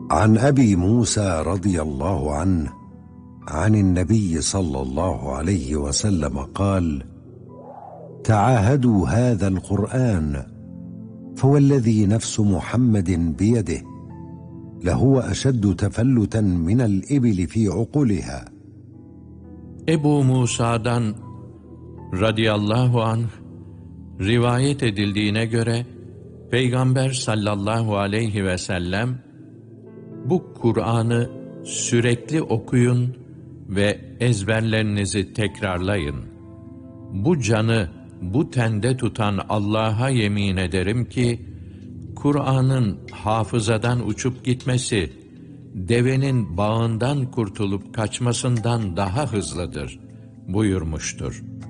عن أبي موسى رضي الله عنه عن النبي صلى الله عليه وسلم قال: تعاهدوا هذا القرآن فوالذي نفس محمد بيده لهو أشد تفلتا من الإبل في عقلها. Ebu Musa'dan radıyallahu anh rivayet edildiğine göre Peygamber sallallahu aleyhi ve sellem bu Kur'an'ı sürekli okuyun ve ezberlerinizi tekrarlayın. Bu canı bu tende tutan Allah'a yemin ederim ki Kur'an'ın hafızadan uçup gitmesi devenin bağından kurtulup kaçmasından daha hızlıdır buyurmuştur.